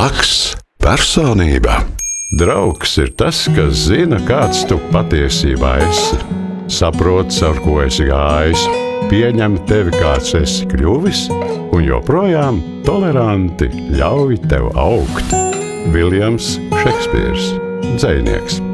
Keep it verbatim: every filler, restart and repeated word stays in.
Blakus personība. Draugs ir tas, kas zina, kāds tu patiesībā esi. Saprot, ar ko esi gājis, pieņem tevi, kāds esi kļuvis, un joprojām toleranti ļauj tev augt. Viljams Šekspīrs, dzejnieks.